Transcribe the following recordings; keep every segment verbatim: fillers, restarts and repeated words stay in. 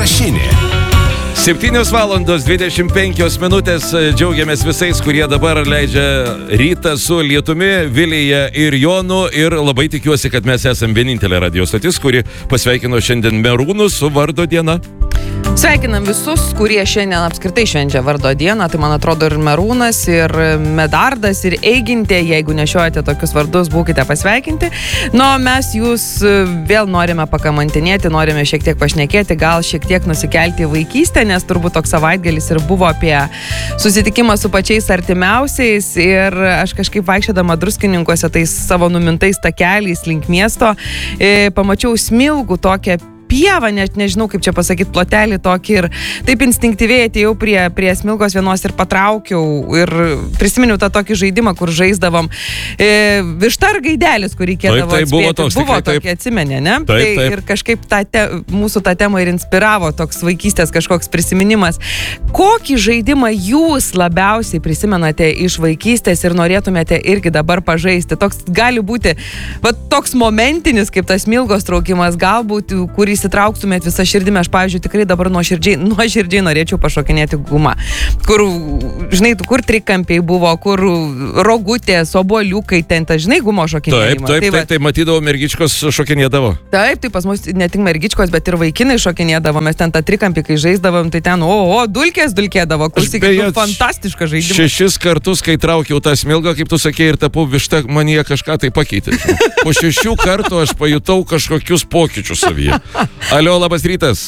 Jurašinė. septynios valandos dvidešimt penkios minutės. Džiaugiamės visais, kurie dabar leidžia rytą su lietumi, Vilija ir Jonu. Ir labai tikiuosi, kad mes esam vienintelė radio stotis, kuri pasveikino šiandien merūnus su vardo diena. Sveikinam visus, kurie šiandien apskritai švenčia vardo dieną. Tai man atrodo ir Merūnas, ir Medardas, ir Eigintė. Jeigu nešiojate tokius vardus, būkite pasveikinti. Nu, mes jūs vėl norime pakamantinėti, norime šiek tiek pašnekėti, gal šiek tiek nusikelti į vaikystę, nes turbūt toks savaitgalis ir buvo apie susitikimą su pačiais artimiausiais. Ir aš kažkaip vaikščiodama Druskininkuose tais savo numintais takeliais link miesto, e, pamačiau smilgų tokią pievą, net nežinau kaip čia pasakyti, plotelį tokį, ir taip instinktyviai atėjau prie, prie smilgos vienos ir patraukiau ir prisiminiau tą tokį žaidimą, kur žaisdavom e, višta ar gaidelis, kur reikėdavo taip, atspėti. Buvo toks, buvo tikrai, tokie, atsimenė, ne? Taip, tai, taip. Ir kažkaip tą te, mūsų tą temą ir inspiravo toks vaikystės kažkoks prisiminimas. Kokį žaidimą jūs labiausiai prisimenate iš vaikystės ir norėtumėte irgi dabar pažaisti? Toks gali būti, va, toks momentinis, kaip tas smilgos traukimas, galbūt, kuris įsitrauktumėt visą širdimę. Aš, pavyzdžiui, tikrai dabar nuoširdžiai, nuoširdžiai norėčiau pašokinėti gumą. Kur, žinai, kur trikampiai buvo, kur rogutės, obuoliukai ten, ta, žinai, gumo šokinėjimas. Taip, taip, tai, taip, tai matydavau, mergičkos šokinėdavo. Taip, tai pas mus ne tik mergičkos, bet ir vaikinai šokinėdavo. Mes ten tą trikampį, kai žaisdavom, tai ten, o, o, dulkės dulkėdavo. Klausykit, fantastiškas žaidimas. Šešis kartus, kai traukiau tą smilgą, kaip tu sakei, ir tapau višta, manyje kažką tai pakeitė. Po šešių kartų aš pajutau kažkokius pokyčius savyje. Alio, labas rytas.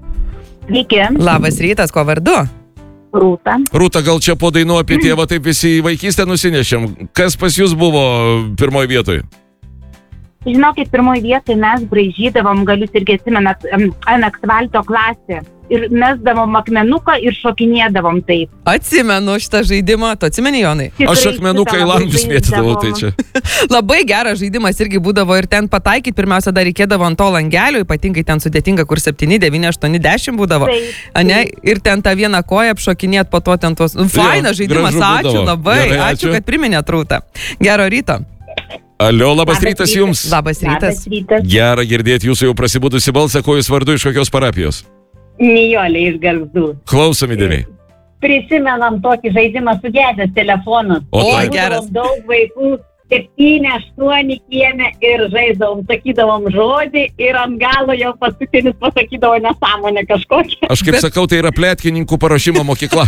Sveiki. Labas rytas, ko vardu? Rūta. Rūta, gal čia po dainų apie tėvą taip visi į vaikystę nusinešėm. Kas pas jūs buvo pirmoje vietoje? Žinokit, pirmoje vietoje mes braižydavom, gal jūs irgi atsimenat, Anakvalto klasę. Ir mesdavom akmenuką ir šokinėdavom taip. Atsimenu šitą žaidimą. Tu atsimeni, Jonai? Tikrai Aš akmenuką į langus mėtydavau, tai čia. Labai geras žaidimas irgi būdavo ir ten pataikyti. Pirmiausia, dar reikėdavo ant to langelio, ypatingai ten sudėtinga, kur septyni, devyni, aštuoni, dešimt būdavo. Taip, Ane? Ir ten tą vieną koją apšokinėt, po to ten tuos... Fainas žaidimas, ačiū būdavo. labai. Gerai, ačiū, ačiū, kad priminėt, Rūta. Gero ryto. Alio, labas, Labas rytas rytas. jums. Labas rytas. Labas rytas. Gera girdėti jūsų jau prasibudusi balsą, ko jūs vardu, iš kokios parapijos. Nijolė iš Gargždų. Klausom įdėmiai. Prisimenam tokį žaidimą sugedęs telefonus. O, O, taip. geras. Daug vaikų, septyni, aštuoni kieme ir žaisdavom, sakydavom žodį ir ant galo jau paskutinis pasakydavo nesąmonę kažkokią. Aš kaip Bet- sakau, tai yra pletkininkų paruošimo mokykla.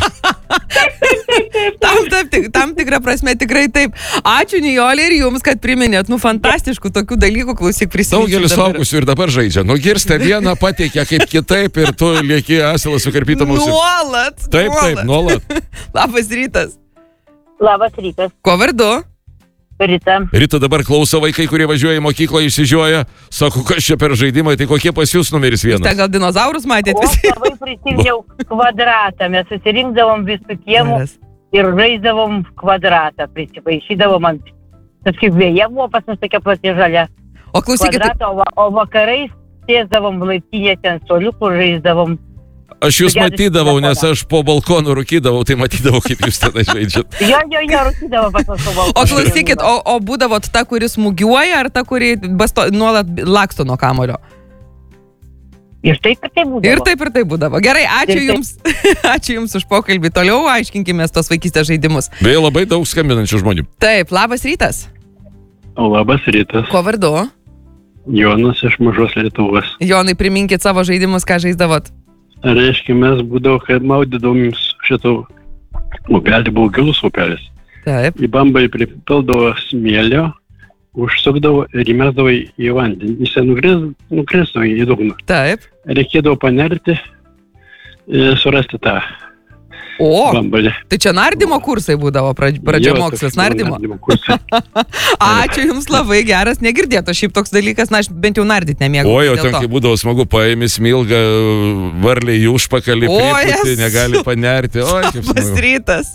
Tam, tam, tik- tam tikrą prasme tikrai taip. Ačiū, Nijolė, ir jums, kad priminėt. Nu, fantastiškų tokių dalykų, klausyk, prisiminti. Daugelis suaugusių ir dabar žaidžia. Nugirsta vieną, pateikia kaip kitaip ir tu lieki asilas sukarpyta mūsų. Nuolat. Taip, taip, nuolat. Labas rytas. Labas rytas, Ko vardu? Rita. Ryto dabar klauso vaikai, kurie važiuoja į mokyklą, išsižioja. Sako, kas čia per žaidimai, tai kokie pas jūs numeris vienas? Ten gal dinozaurus matėt O visi? labai prisiminiau kvadratą. Mes susirinkdavom visų kiemų Geras. ir žaisdavom kvadratą. Prisipaišydavom ant... Kažkaip vėja buvo pas mus tokia plati žalia. O klausykit, Kvadratą, o, va- o vakarais sėsdavom laiptinė ten soliukų, žaisdavom. Aš jūs Sugedusi matydavau, nes telefoną. aš po balkonu rūkydavau, tai matydavau, kaip jūs tada žaidžiat. Jo, jo, jo, rūkydavo pas mus. o klausykit, o, o būdavot ta, kuris smūgiuoja, ar ta, kuri basto, nuolat laksto nuo kamulio? Ir taip ir taip būdavo. Ir taip ir taip būdavo. Gerai, ačiū Ir taip. jums. Ačiū jums už pokalbį. Toliau aiškinkime tos vaikystės žaidimus. Beje, labai daug skambinančių žmonių. Taip, labas rytas. Labas rytas, Ko vardu? Jonas iš Mažos Lietuvos. Jonai, priminkit savo žaidimus, ką žaisdavot. Reiškia, mes būdavo, kad maudydavom šitą upelį, buvo gilus upelis. Taip. Į bambą pripildavo smėlio, užsukdavo ir įmesdavo į vandenį. Jis nukrisdavo į dugną. Taip. Reikėdavo panerti ir surasti tą O, bambalį. tai čia nardymo kursai būdavo, pradž- pradžia Jo, mokslas, toks nardymo. kursai. Ačiū jums labai, geras, negirdėto šiaip toks dalykas, na, aš bent jau nardyti nemėgau. O, jau dėl ten to. kai būdavo smagu, paėmė smilgą, varliai į užpakalį, O, pripūtį, jes. negali panerti. O, kaip Labas smagu. rytas.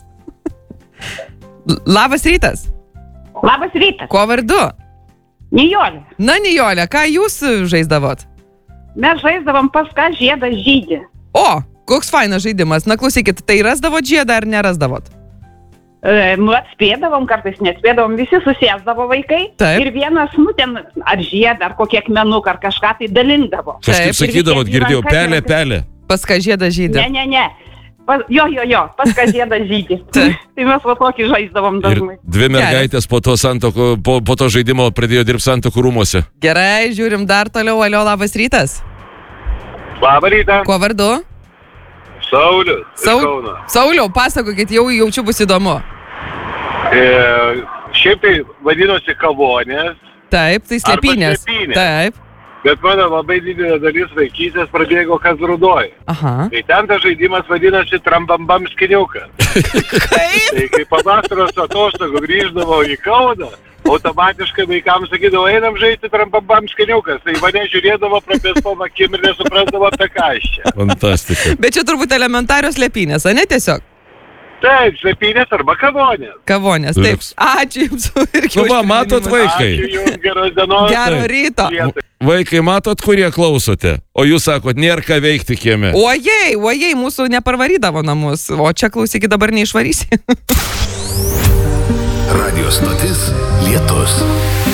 L- Labas rytas. Labas rytas. Ko vardu? Nijolė. Na, Nijolė, ką jūs žaisdavot? Mes žaisdavom pas ką žiedą žydį. O, koks fainas žaidimas. Na, klausykit, tai rasdavot žiedą ar nerasdavot? E, nu, atspėdavom, kartais nespėdavom, visi susėsdavo vaikai. Taip. Ir vienas, nu, ten ar žiedą, ar kokį akmenuką, ar kažką tai dalindavo. Kažkaip Taip. sakydavot, Ir visiems į girdėjau, rankas pelė, rankas. pelė. Pas ką žiedą žydė. Ne, ne, ne. Pas, jo, jo, jo, pas ką žiedą žydį. Tai mes va tokį žaisdavom Ir dažnai. dvi mergaitės po to, santoko, po, po to žaidimo pradėjo dirbti Santokų rūmuose. Gerai, žiūrim dar toliau. Alio, labas rytas. Labą rytą. Kuo vardu? Saulius. Saul... Sauliau, pasakokit, jau jaučiu bus įdomu. E, šiaip tai vadinosi Kavonės. Taip, tai slėpynės. Taip. Bet mano labai didelė dalis vaikystės prabėgo Kazrudoj. Aha. Tai ten tas žaidimas vadinasi Trambambam skiniukas. Kaip? Tai kai po vasaros atostogų grįždavau į Kauną, automatiškai vaikams sakydavo, einam žaisti Trambambam skiniukas. Tai mane žiūrėdavo prapėstom akim ir nesuprasdavo apie ką aš čia. Fantastika. Bet čia turbūt elementarios slėpynės, a ne tiesiog? Taip, slėpynės arba Kavonės. Kavonės, taip. Liuks. Ačiū jums irgi. Nu va, matot, vaikai. Ačiū jums, geros dienos. Gero ryto. Vaikai, matot, kurie klausote, o jūs sakot, nėra ką veikti kieme. Ojei, ojei, mūsų neparvarydavo namus, o čia klausykit dabar neišvarysi. Radio stotis Lietus.